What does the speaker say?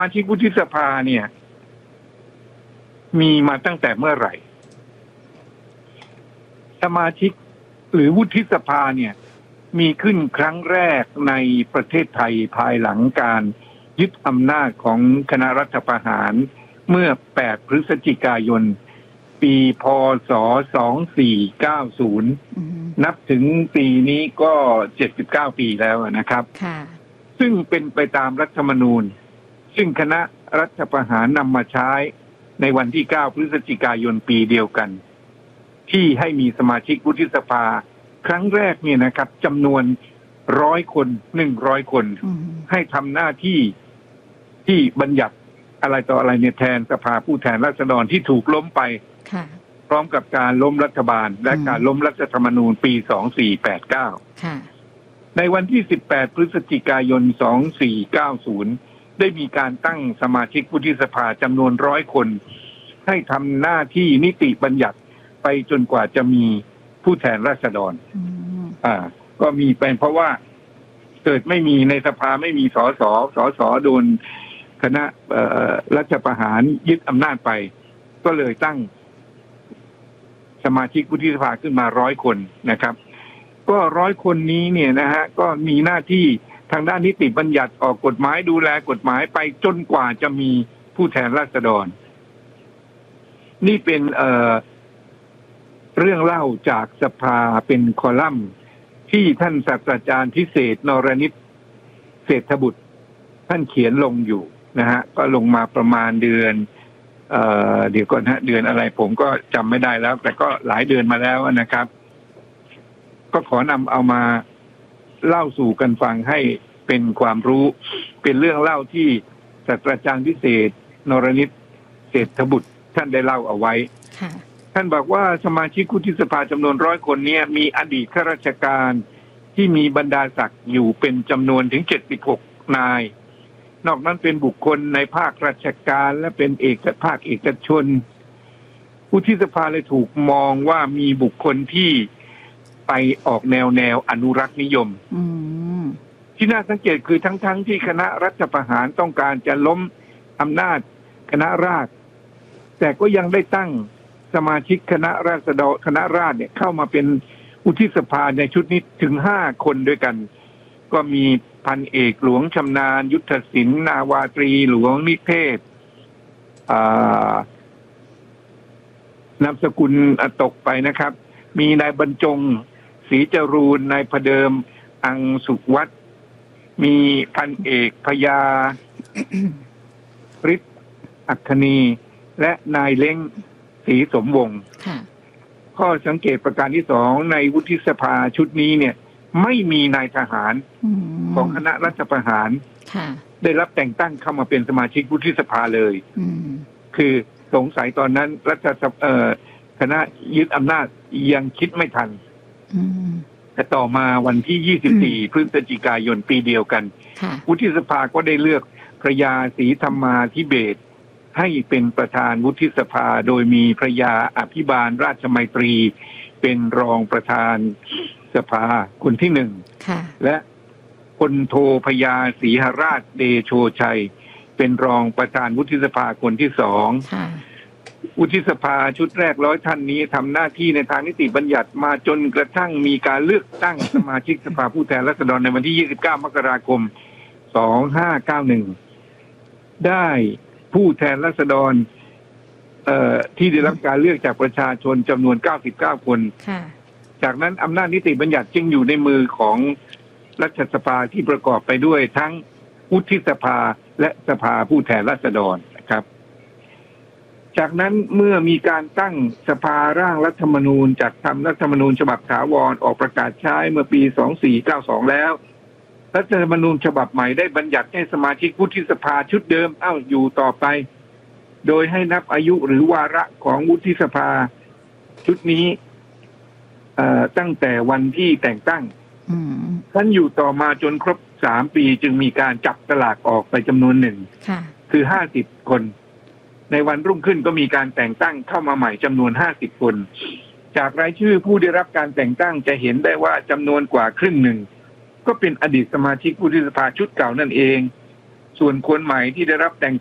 มาชิกวุฒิสภาเนี่ยมีมาตั้งแต่เมื่อไหร่สมาชิกหรือวุฒิสภาเนี่ยมีขึ้นครั้งแรกในประเทศไทยภายหลังการยึดอำนาจของคณะรัฐประหารเมื่อ8พฤศจิกายนปีพ.ศ. 2490นับถึงปีนี้ก็79ปีแล้วนะครับซึ่งเป็นไปตามรัฐธรรมนูญซึ่งคณะรัฐประหารนำมาใช้ในวันที่9พฤศจิกายนปีเดียวกันที่ให้มีสมาชิกวุฒิสภาครั้งแรกเนี่ยนะครับจำนวน100 คน100 คนให้ทำหน้าที่ที่บัญญัติอะไรต่ออะไรเนี่ยแทนสภาผู้แทนราษฎรที่ถูกล้มไปพร้อมกับการล้มรัฐบาลและการล้มรัฐธรรมนูญปี2489ในวันที่18พฤศจิกายน2490ได้มีการตั้งสมาชิกวุฒิสภาจำนวน100 คนให้ทำหน้าที่นิติบัญญัติไปจนกว่าจะมีผู้แทนราษฎรก็มีเป็นเพราะว่าเกิดไม่มีในสภาไม่มีสสโดนคณะรัฐประหารยึดอำนาจไปก็เลยตั้งสมาชิกวุฒิสภาขึ้นมา100 คนนะครับก็100 คนนี้เนี่ยนะฮะก็มีหน้าที่ทางด้านนิติบัญญัติออกกฎหมายดูแลกฎหมายไปจนกว่าจะมีผู้แทนราษฎรนี่เป็นเรื่องเล่าจากสภาเป็นคอลัมน์ที่ท่านศาสตราจารย์พิเศษนรนิตเศรษฐบุตรท่านเขียนลงอยู่นะฮะก็ลงมาประมาณเดือนเดี๋ยวก่อนฮะเดือนอะไรผมก็จำไม่ได้แล้วแต่ก็หลายเดือนมาแล้วนะครับก็ขอนำเอามาเล่าสู่กันฟังให้เป็นความรู้เป็นเรื่องเล่าที่ศาสตราจารย์พิเศษนรนิตเศรษฐบุตรท่านได้เล่าเอาไว้ท่านบอกว่าสมาชิกวุฒิสภาจำนวน100 คนนี้มีอดีตข้าราชการที่มีบรรดาศักดิ์อยู่เป็นจำนวนถึง76 นายนอกนั้นเป็นบุคคลในภาคราชการและเป็นภาคเอกชนวุฒิสภาเลยถูกมองว่ามีบุคคลที่ไปออกแนวอนุรักษ์นิยมที่น่าสังเกตคือทั้งที่คณะรัฐประหารต้องการจะล้มอำนาจคณะราษฎรแต่ก็ยังได้ตั้งสมาชิกคณะราษฎรคณะราษฎรเนี่ยเข้ามาเป็นวุฒิสภาในชุดนี้ถึง5 คนด้วยกันก็มีพันเอกหลวงชำนาญยุทธศิลป์นาวาตรีหลวงนิเทศนามสกุลตกไปนะครับมีนายบรรจงศรีจรูนนายพเดิมอังสุขวัฒน์มีพันเอกพยาฤทธิ์อัคนีและนายเล้งศรีสมวงศ์ข้อสังเกตประการที่2ในวุฒิสภาชุดนี้เนี่ยไม่มีนายทหารของคณะรัฐประหารได้รับแต่งตั้งเข้ามาเป็นสมาชิกวุฒิสภาเลยคือสงสัยตอนนั้นคณะยึดอำนาจยังคิดไม่ทันแต่ต่อมาวันที่24พฤศจิกายนปีเดียวกันวุฒิสภาก็ได้เลือกพระยาศรีธรรมาธิเบศรให้เป็นประธานวุฒิสภาโดยมีพระยาอภิบาลราชมัยตรีเป็นรองประธานสภาคนที่1และพลโทพยาศรีหราชเดโชชัยเป็นรองประธานวุฒิสภาคนที่2วุฒิสภาชุดแรก100 ท่านนี้ทำหน้าที่ในทางนิติบัญญัติมาจนกระทั่งมีการเลือกตั้งสมาชิกสภาผู้แทนราษฎรในวันที่29 มกราคม 2591ได้ผู้แทนราษฎรที่ได้รับการเลือกจากประชาชนจำนวน99 คนจากนั้นอำนาจนิติบัญญัติจึงอยู่ในมือของรัฐสภาที่ประกอบไปด้วยทั้งวุฒิสภาและสภาผู้แทนราษฎรนะครับจากนั้นเมื่อมีการตั้งสภาร่างรัฐธรรมนูญจัดทำรัฐธรรมนูญฉบับถาวรออกประกาศใช้เมื่อปี2492แล้วรัฐธรรมนูญฉบับใหม่ได้บัญญัติให้สมาชิกวุฒิสภาชุดเดิมอยู่ต่อไปโดยให้นับอายุหรือวาระของวุฒิสภาชุดนี้ตั้งแต่วันที่แต่งตั้งท่านอยู่ต่อมาจนครบ3 ปีจึงมีการจับสลากออกไปจำนวนหนึ่งคือ50 คนในวันรุ่งขึ้นก็มีการแต่งตั้งเข้ามาใหม่จำนวน50 คนจากรายชื่อผู้ได้รับการแต่งตั้งจะเห็นได้ว่าจำนวนกว่าครึ่งหนึ่งก็เป็นอดีตสมาชิกวุฒิสภาชุดเก่านั่นเองส่วนคนใหม่ที่ได้รับแต่ง